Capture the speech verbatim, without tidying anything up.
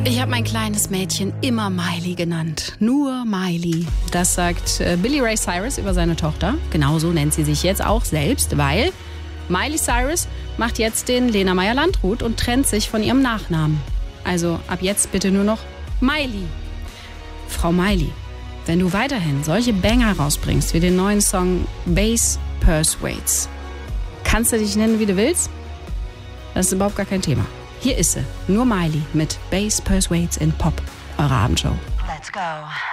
Ich habe mein kleines Mädchen immer Miley genannt. Nur Miley. Das sagt äh, Billy Ray Cyrus über seine Tochter. Genauso nennt sie sich jetzt auch selbst, weil Miley Cyrus macht jetzt den Lena Meyer-Landrut und trennt sich von ihrem Nachnamen. Also ab jetzt bitte nur noch Miley. Frau Miley, wenn du weiterhin solche Banger rausbringst wie den neuen Song Bass Persuades, kannst du dich nennen, wie du willst? Das ist überhaupt gar kein Thema. Hier ist sie, nur Miley mit Bass Persuades in Pop, eure Abendshow. Let's go.